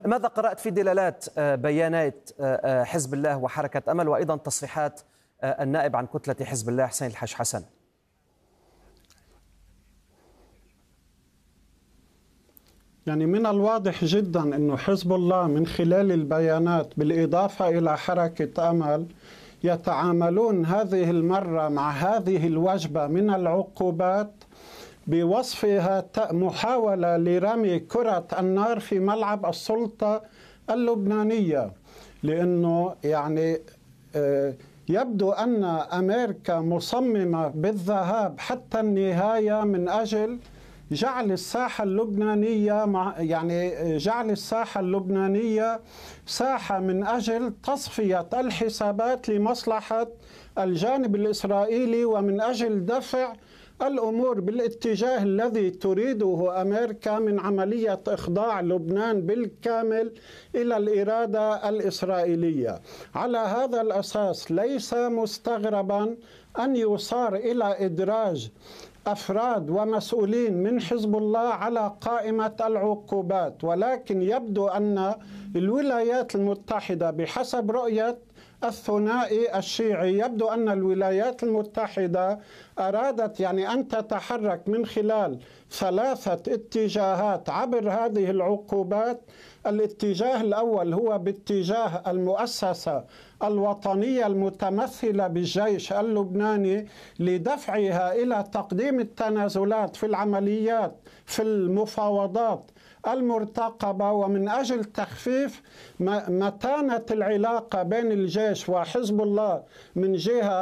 ماذا قرأت في دلالات بيانات حزب الله وحركة أمل وأيضا تصريحات النائب عن كتلة حزب الله حسين الحاج حسن؟ يعني من الواضح جدا أنه حزب الله من خلال البيانات بالإضافة إلى حركة أمل يتعاملون هذه المرة مع هذه الوجبة من العقوبات بوصفها محاولة لرمي كرة النار في ملعب السلطة اللبنانية، لأنه يعني يبدو أن أمريكا مصممة بالذهاب حتى النهاية من أجل جعل الساحة اللبنانية جعل الساحة اللبنانية ساحة من أجل تصفية الحسابات لمصلحة الجانب الإسرائيلي ومن أجل دفع الأمور بالاتجاه الذي تريده أمريكا من عملية إخضاع لبنان بالكامل إلى الإرادة الإسرائيلية. على هذا الأساس ليس مستغربا أن يصار إلى إدراج أفراد ومسؤولين من حزب الله على قائمة العقوبات، ولكن يبدو أن الولايات المتحدة بحسب رؤية الثنائي الشيعي يبدو أن الولايات المتحدة أرادت أن تتحرك من خلال ثلاثة اتجاهات عبر هذه العقوبات. الاتجاه الأول هو باتجاه المؤسسة الوطنية المتمثلة بالجيش اللبناني لدفعها إلى تقديم التنازلات في العمليات في المفاوضات المرتقبة، ومن أجل تخفيف متانة العلاقة بين الجيش وحزب الله من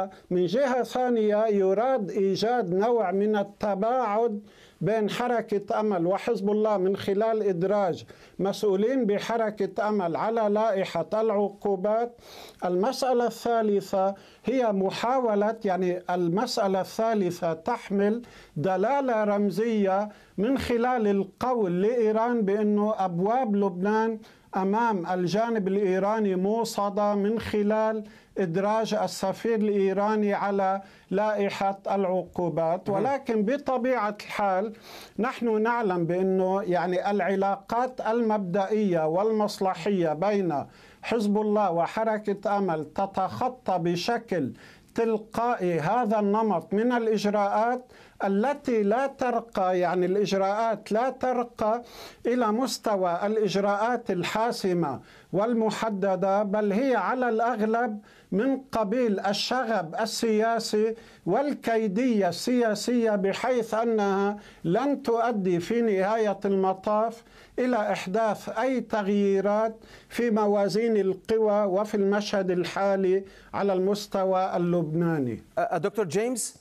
جهة ثانية يراد إيجاد نوع من التباعد بين حركة أمل وحزب الله من خلال إدراج مسؤولين بحركة أمل على لائحة العقوبات. المسألة الثالثة هي محاولة المسألة الثالثة تحمل دلالة رمزية من خلال القول لإيران بأنه أبواب لبنان أمام الجانب الإيراني موصدة من خلال إدراج السفير الإيراني على لائحة العقوبات. ولكن بطبيعة الحال نحن نعلم بأنه العلاقات المبدئية والمصلحية بين حزب الله وحركة أمل تتخطى بشكل تلقائي هذا النمط من الإجراءات التي لا ترقى الإجراءات لا ترقى إلى مستوى الإجراءات الحاسمة والمحددة، بل هي على الأغلب من قبيل الشغب السياسي والكيدية السياسية، بحيث أنها لن تؤدي في نهاية المطاف إلى إحداث أي تغييرات في موازين القوى وفي المشهد الحالي على المستوى اللبناني. دكتور جيمس،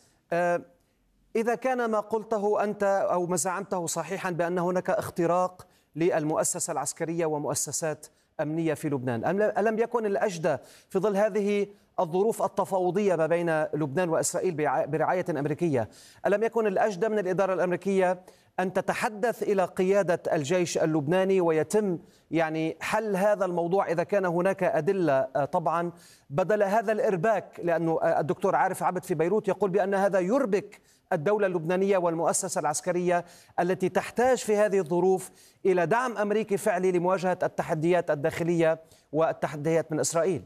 إذا كان ما قلته أنت أو ما زعمته صحيحا بأن هناك اختراق للمؤسسة العسكرية ومؤسسات أمنية في لبنان، ألم يكن الأجدى في ظل هذه الظروف التفاوضية ما بين لبنان وإسرائيل برعاية أمريكية، ألم يكن الأجدى من الإدارة الأمريكية أن تتحدث إلى قيادة الجيش اللبناني ويتم حل هذا الموضوع إذا كان هناك أدلة طبعا، بدل هذا الإرباك؟ لأنه الدكتور عارف عبد في بيروت يقول بأن هذا يربك الدولة اللبنانية والمؤسسة العسكرية التي تحتاج في هذه الظروف إلى دعم أمريكي فعلي لمواجهة التحديات الداخلية والتحديات من إسرائيل.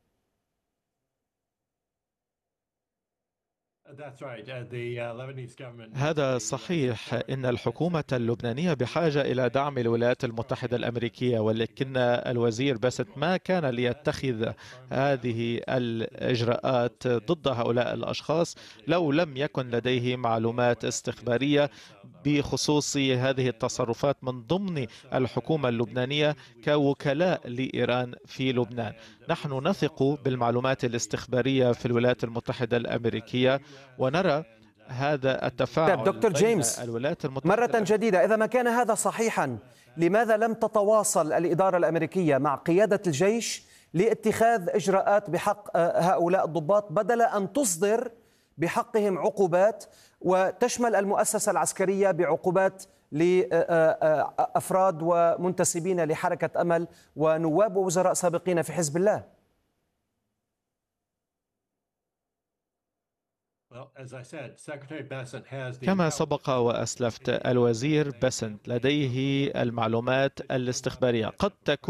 هذا صحيح. إن الحكومة اللبنانية بحاجة إلى دعم الولايات المتحدة الأمريكية، ولكن الوزير باسط ما كان ليتخذ هذه الإجراءات ضد هؤلاء الأشخاص لو لم يكن لديه معلومات استخبارية بخصوص هذه التصرفات من ضمن الحكومة اللبنانية كوكلاء لإيران في لبنان. نحن نثق بالمعلومات الاستخبارية في الولايات المتحدة الأمريكية ونرى هذا التفاعل. دكتور جيمس، مرة جديدة، إذا ما كان هذا صحيحا، لماذا لم تتواصل الإدارة الأمريكية مع قيادة الجيش لاتخاذ إجراءات بحق هؤلاء الضباط بدل أن تصدر بحقهم عقوبات وتشمل المؤسسة العسكرية بعقوبات لأفراد ومنتسبين لحركة أمل ونواب ووزراء سابقين في حزب الله؟ كما سبق وأسلفت، الوزير بيسنت لديه المعلومات الاستخبارية. قد تكون